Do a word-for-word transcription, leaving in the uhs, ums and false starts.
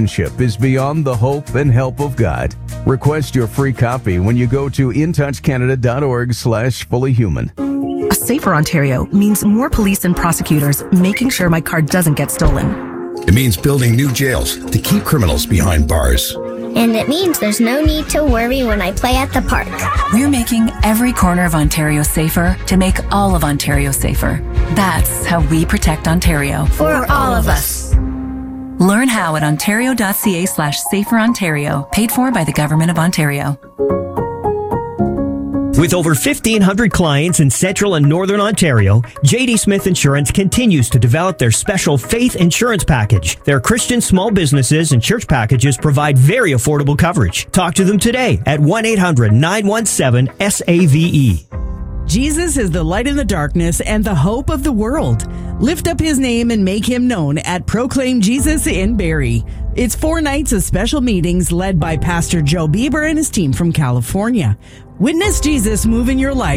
relationship is beyond the hope and help of God. Request your free copy when you go to intouchcanada.org slash fully human. A safer Ontario means more police and prosecutors making sure my car doesn't get stolen. It means building new jails to keep criminals behind bars. And it means there's no need to worry when I play at the park. We're making every corner of Ontario safer to make all of Ontario safer. That's how we protect Ontario. For all of us. Learn how at ontario.ca slash safer Ontario, paid for by the Government of Ontario. With over fifteen hundred clients in Central and Northern Ontario, J D Smith Insurance continues to develop their special Faith Insurance Package. Their Christian small businesses and church packages provide very affordable coverage. Talk to them today at one eight hundred nine one seven S A V E. Jesus is the light in the darkness and the hope of the world. Lift up his name and make him known at Proclaim Jesus in Barrie. It's four nights of special meetings led by Pastor Joe Bieber and his team from California. Witness Jesus move in your life